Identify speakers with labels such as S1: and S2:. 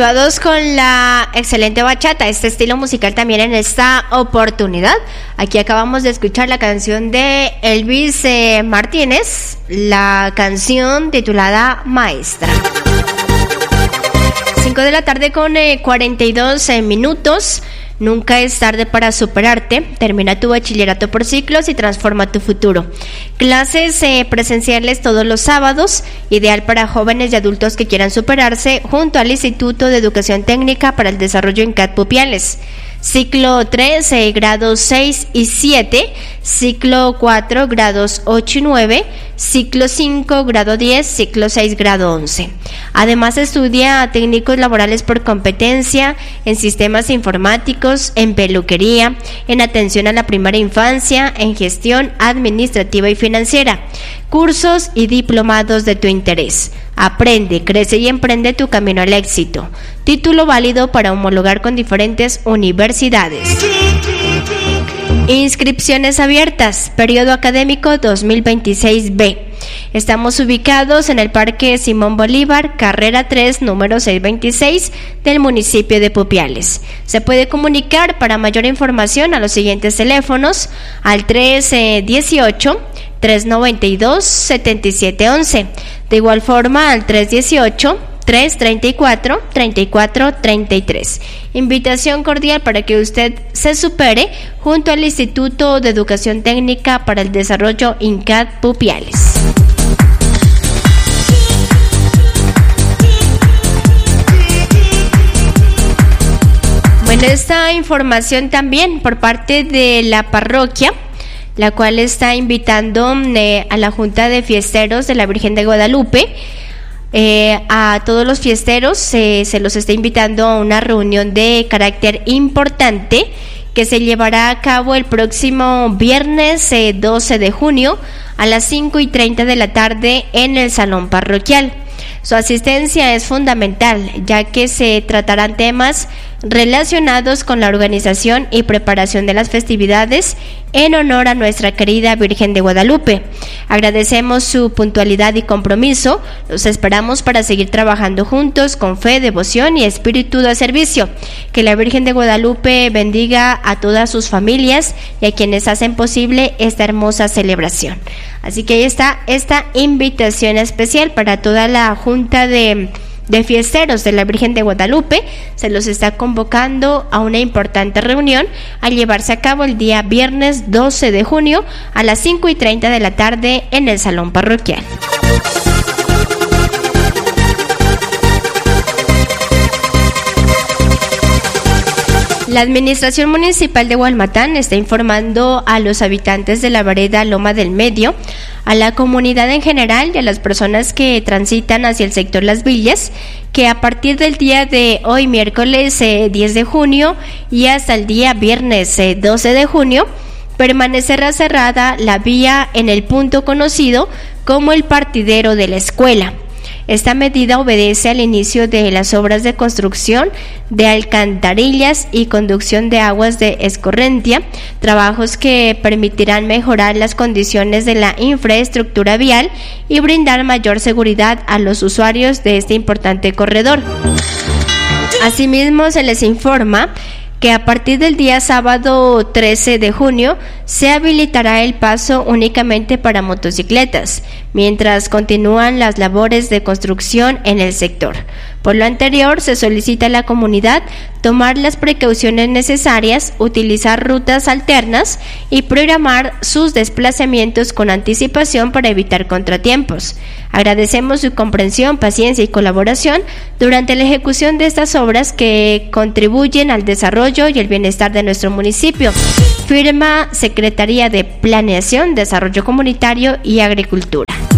S1: motivados con la excelente bachata, este estilo musical también en esta oportunidad. Aquí acabamos de escuchar la canción de Elvis Martínez, la canción titulada Maestra. 5 de la tarde con 42 minutos. Nunca es tarde para superarte. Termina tu bachillerato por ciclos y transforma tu futuro. Clases presenciales todos los sábados, ideal para jóvenes y adultos que quieran superarse, junto al Instituto de Educación Técnica para el Desarrollo INCAT Pupiales. Ciclo 3, grados 6 y 7, ciclo 4, grados 8 y 9, ciclo 5, grado 10, ciclo 6, grado 11. Además estudia técnicos laborales por competencia en sistemas informáticos, en peluquería, en atención a la primera infancia, en gestión administrativa y financiera, cursos y diplomados de tu interés. Aprende, crece y emprende tu camino al éxito. Título válido para homologar con diferentes universidades. Inscripciones abiertas, periodo académico 2026B. Estamos ubicados en el Parque Simón Bolívar, carrera 3, número 626 del municipio de Pupiales. Se puede comunicar para mayor información a los siguientes teléfonos: al 318-392-7711. De igual forma al 318-334-3433. Invitación cordial para que usted se supere junto al Instituto de Educación Técnica para el Desarrollo INCAT Pupiales. Bueno, esta información también por parte de la parroquia, la cual está invitando a la Junta de Fiesteros de la Virgen de Guadalupe. A todos los fiesteros se los está invitando a una reunión de carácter importante que se llevará a cabo el próximo viernes 12 de junio a las 5:30 de la tarde en el Salón Parroquial. Su asistencia es fundamental, ya que se tratarán temas relacionados con la organización y preparación de las festividades en honor a nuestra querida Virgen de Guadalupe. Agradecemos su puntualidad y compromiso. Los esperamos para seguir trabajando juntos con fe, devoción y espíritu de servicio. Que la Virgen de Guadalupe bendiga a todas sus familias y a quienes hacen posible esta hermosa celebración. Así que ahí está esta invitación especial para toda la Junta de Fiesteros de la Virgen de Guadalupe. Se los está convocando a una importante reunión a llevarse a cabo el día viernes 12 de junio a las 5:30 de la tarde en el Salón Parroquial. La Administración Municipal de Hualmatán está informando a los habitantes de la vereda Loma del Medio, a la comunidad en general y a las personas que transitan hacia el sector Las Villas, que a partir del día de hoy, miércoles 10 de junio y hasta el día viernes 12 de junio, permanecerá cerrada la vía en el punto conocido como el partidero de la escuela. Esta medida obedece al inicio de las obras de construcción de alcantarillas y conducción de aguas de escorrentia, trabajos que permitirán mejorar las condiciones de la infraestructura vial y brindar mayor seguridad a los usuarios de este importante corredor. Asimismo, se les informa que a partir del día sábado 13 de junio se habilitará el paso únicamente para motocicletas, mientras continúan las labores de construcción en el sector. Por lo anterior, se solicita a la comunidad tomar las precauciones necesarias, utilizar rutas alternas y programar sus desplazamientos con anticipación para evitar contratiempos. Agradecemos su comprensión, paciencia y colaboración durante la ejecución de estas obras que contribuyen al desarrollo y el bienestar de nuestro municipio. Firma Secretaría de Planeación, Desarrollo Comunitario y Agricultura.